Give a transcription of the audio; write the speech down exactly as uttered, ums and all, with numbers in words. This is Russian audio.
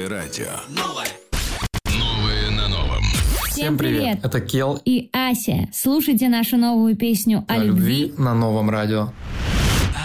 Новое радио. Новое. Новое на новом. Всем привет! Это Кел и Ася. Слушайте нашу новую песню о, о любви. любви на новом радио.